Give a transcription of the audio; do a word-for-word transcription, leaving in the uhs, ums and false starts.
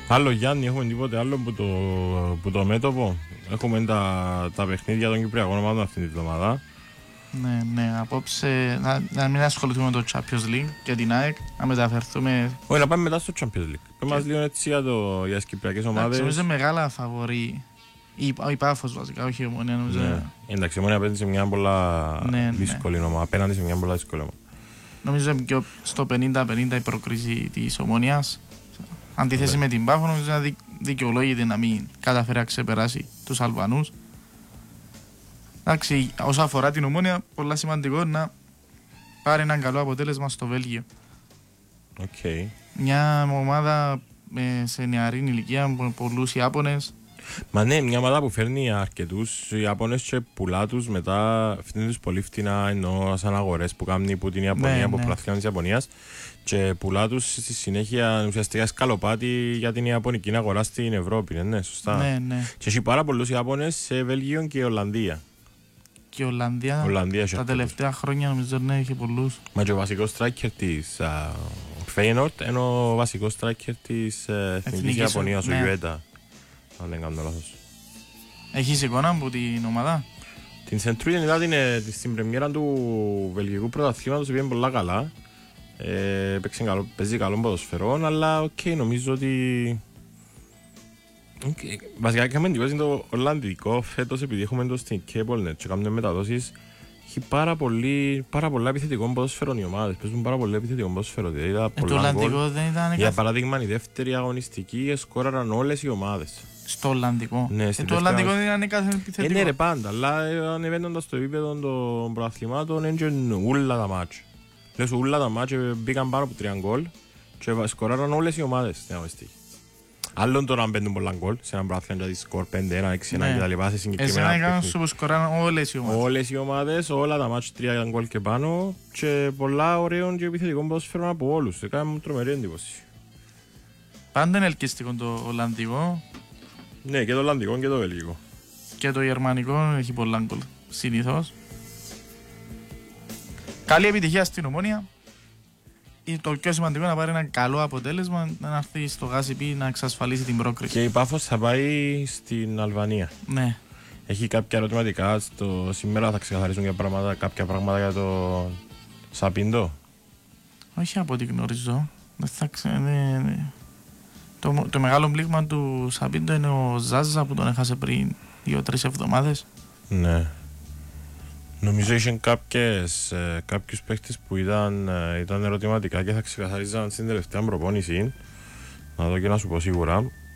Άλλο Γιάννη, έχουμε τίποτε άλλο που το, που το μέτωπο. Έχουμε τα, τα παιχνίδια των Κυπριακών ομάδων αυτήν την εβδομάδα. Ναι, ναι, απόψε να, να μην ασχοληθούμε με το Champions League και την ΑΕΚ, να μεταφερθούμε. Όχι, να πάμε μετά στο Champions League. Πες μας λίγο έτσι για, το, για τις Κυπριακές ομάδες. Νομίζω μεγάλα φαβορί. Η, η Πάφος βασικά, όχι η Ομόνια. Νομίζω... Ναι. Εντάξει, η Ομόνια απέναντι σε μια πολλά ναι, δύσκολη ναι. ομάδα. Απέναντι σε μια πολλά δύσκολη ομάδα. Νομίζω και στο πενήντα πενήντα η προκρίση της Ομόνιας. Αντίθεση ναι. με την Πάφο, νομίζω να δι, δικαιολόγηται να μην καταφέρει να ξεπεράσει τους Αλβανούς. Εντάξει, όσο αφορά την Ομόνια, πολλά σημαντικό να πάρει ένα καλό αποτέλεσμα στο Βέλγιο. Okay. Μια ομάδα ε, σε νεαρή ηλικία με πολλούς Ιάπωνες. Μα ναι, μια ομάδα που φέρνει αρκετούς Ιάπωνες και πουλά τους μετά φέρνει τους πολύ φτηνά, ενώ σαν αγορές που κάνει που την Ιαπωνία, ναι, από ναι. πλαθλιά της Ιαπωνίας, και πουλά τους στη συνέχεια ουσιαστικά σκαλοπάτι για την Ιαπωνική αγορά στην Ευρώπη, ναι, ναι, σωστά. Ναι, ναι. Και έχει πάρα πολλούς Ιάπωνες σε Βέλγιο και Ολλανδία. Και Ολλανδία, Ολλανδία τα τελευταία χρόνια νομίζω ναι, έχει πολλούς. Μα και ο βασικός striker της Φέινορτ είναι ο βασικός striker της Εθνικής Ιαπωνίας, ο Ιουέτα. Αν δεν κάνω λάθος. Έχεις εικόνα από την ομάδα? Την Σεντρούιν είδα την, στην πρεμιέρα του Βελγικού πρωταθλήματος, πήγαινε πολλά καλά. Ε, καλό, παίζει καλό ποδοσφαιρό, αλλά οκ, okay, νομίζω ότι... Okay. Βασικά είχαμε εντυπώσει το Ολλανδικό φέτος, επειδή έχουμε το στην Κέπολνετ και κάνουμε μεταδόσεις. Έχει πάρα, πολύ, πάρα πολλά επιθετικών ποδοσφαιρών οι ομάδες. Παίζουν πάρα πολύ επιθετικό ποδοσφαιρό. Δηλαδή, ε, το Ολλανδικό δεν ήταν... Για παράδειγμα, η δεύτερη αγωνιστική σκόραραν όλες οι ομάδες. Στο Ολλανδικό. Ναι, ε, το Ολλανδικό δεν ήταν κάθε επιθετικό. Ε, ναι ρε πάντα, αλλά ανεβαίνοντας στο επίπεδο των πρωταθλημάτων είναι ούλα τα μάτς. Λες ούλα τα μάτς μπήκαν πάνω από τρία γκολ και σκοράραν όλες οι ομάδες στην αγωνιστική. Άλλον τώρα αν μπαίνουν πολλά γκολ, σε έναν πρωτάθλημα δηλαδή σκορ πέντε ένα, έξι ένα και τα λοιπά σε συγκεκριμένα. Εσένα έκαναν σου που σκοράραν όλες οι ομάδες. Όλες οι ομάδες, όλα τα μάτς τρία γκολ και πάνω και πολλά ωραίων και επιθετικών ποδοσφαίρων από όλους. Έκανε μου τρομερή εντύπωση. Πάντα είναι ελκυστικό το Ολλανδικό. Ναι, και το Ολλανδικό και το Βελγικό. Και το Γερμανικό έχει πολλά γκολ συνήθως. Καλή επιτυχία στην Ομόνια. Το πιο σημαντικό είναι να πάρει ένα καλό αποτέλεσμα, να έρθει στο Γάσιπι να εξασφαλίσει την πρόκριση. Και η Πάφος θα πάει στην Αλβανία. Ναι. Έχει κάποια ερωτηματικά. Στο... Σήμερα θα ξεκαθαρίσουν κάποια πράγματα, κάποια πράγματα για το Σαπίντο. Όχι από ό,τι γνωρίζω. Δεν θα ξε... ναι, ναι. Το, το μεγάλο πλήγμα του Σαπίντο είναι ο Ζάζα που τον έχασε πριν δύο-τρεις εβδομάδες. Ναι. Νομίζω είχαν κάποιες, ε, κάποιους παίχτες που ήταν, ε, ήταν ερωτηματικά και θα ξεκαθαρίζαν στην τελευταία προπόνηση. Να δω και να σου πω σίγουρα.